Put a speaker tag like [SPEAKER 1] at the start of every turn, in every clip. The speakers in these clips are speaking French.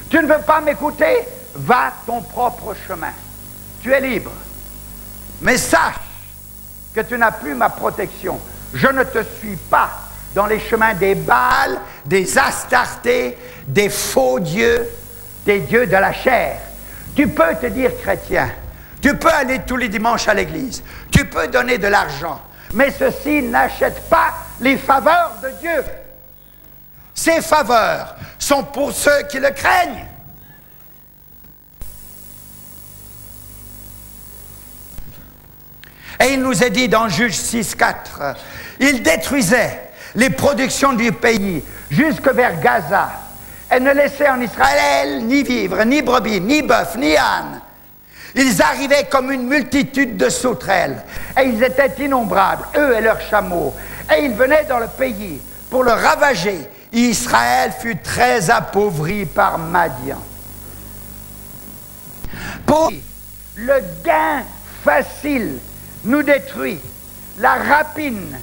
[SPEAKER 1] Tu ne veux pas m'écouter? Va ton propre chemin. Tu es libre. Mais sache que tu n'as plus ma protection. Je ne te suis pas dans les chemins des Baals, des Astartés, des faux dieux, des dieux de la chair. Tu peux te dire chrétien. Tu peux aller tous les dimanches à l'église. Tu peux donner de l'argent. Mais ceci n'achète pas les faveurs de Dieu. Ces faveurs sont pour ceux qui le craignent. Et il nous est dit dans Juge 6:4, il détruisait les productions du pays jusque vers Gaza et ne laissait en Israël ni vivre, ni brebis, ni bœuf, ni âne. Ils arrivaient comme une multitude de sauterelles et ils étaient innombrables, eux et leurs chameaux. Et ils venaient dans le pays pour le ravager. Israël fut très appauvri par Madian. Pour le gain facile nous détruit. La rapine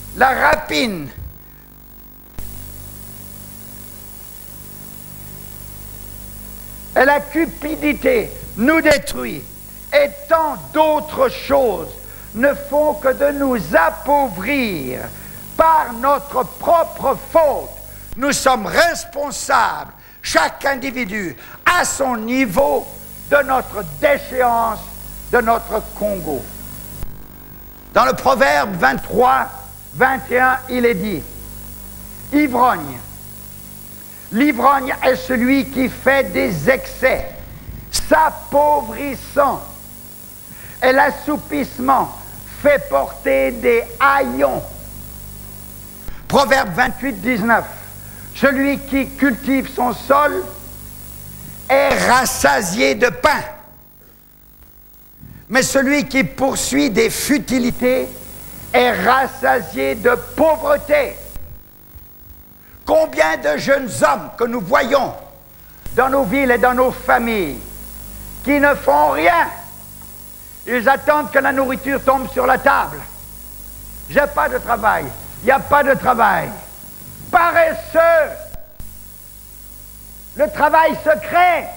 [SPEAKER 1] et la cupidité nous détruit. Et tant d'autres choses ne font que de nous appauvrir par notre propre faute. Nous sommes responsables, chaque individu, à son niveau, de notre déchéance, de notre Congo. Dans le Proverbe 23, 21, il est dit, ivrogne. L'ivrogne est celui qui fait des excès, s'appauvrissant. Et l'assoupissement fait porter des haillons. Proverbe 28, 19. Celui qui cultive son sol est rassasié de pain. Mais celui qui poursuit des futilités est rassasié de pauvreté. Combien de jeunes hommes que nous voyons dans nos villes et dans nos familles qui ne font rien. Ils attendent que la nourriture tombe sur la table. J'ai pas de travail. Il n'y a pas de travail. Paresseux. Le travail se crée.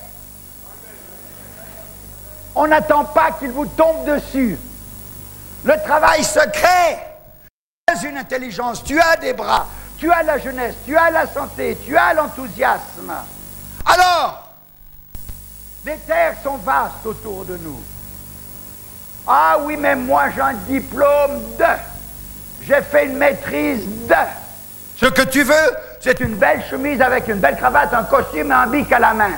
[SPEAKER 1] On n'attend pas qu'il vous tombe dessus. Le travail se crée. Tu as une intelligence, tu as des bras, tu as la jeunesse, tu as la santé, tu as l'enthousiasme. Alors, les terres sont vastes autour de nous. Ah oui, mais moi j'ai un diplôme de. J'ai fait une maîtrise de. Ce que tu veux, c'est une belle chemise avec une belle cravate, un costume et un bic à la main.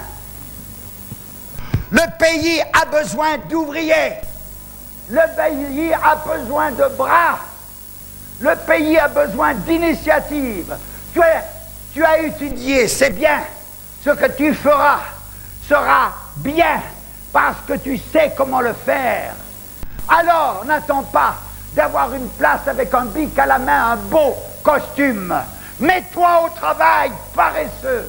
[SPEAKER 1] Le pays a besoin d'ouvriers. Le pays a besoin de bras. Le pays a besoin d'initiatives. Tu as étudié, c'est bien. Ce que tu feras sera bien parce que tu sais comment le faire. Alors, n'attends pas d'avoir une place avec un bic à la main, un beau costume. Mets-toi au travail, paresseux.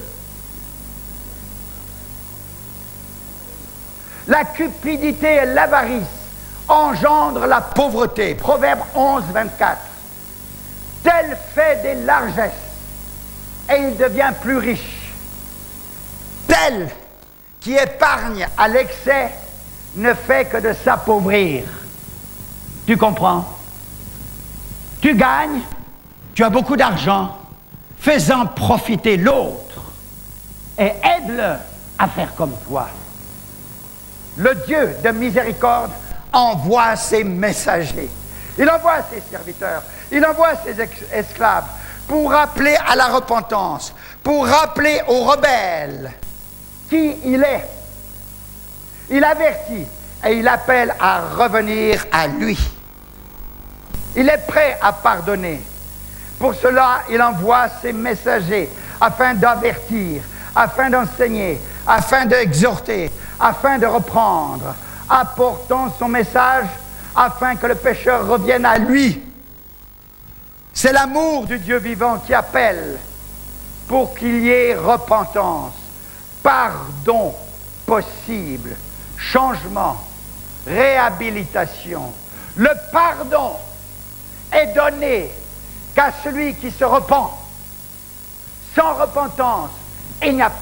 [SPEAKER 1] La cupidité et l'avarice engendrent la pauvreté. Proverbe 11, 24. Tel fait des largesses, et il devient plus riche. Tel qui épargne à l'excès ne fait que de s'appauvrir. Tu comprends? Tu gagnes, tu as beaucoup d'argent, fais-en profiter l'autre et aide-le à faire comme toi. Le Dieu de miséricorde envoie ses messagers. Il envoie ses serviteurs, il envoie ses esclaves pour rappeler à la repentance, pour rappeler aux rebelles qui il est. Il avertit et il appelle à revenir à lui. Il est prêt à pardonner. Pour cela, il envoie ses messagers afin d'avertir, afin d'enseigner, afin d'exhorter, afin de reprendre, apportant son message afin que le pécheur revienne à lui. C'est l'amour du Dieu vivant qui appelle pour qu'il y ait repentance, pardon possible, changement, réhabilitation. Le pardon est donné qu'à celui qui se repent. Sans repentance, il n'y a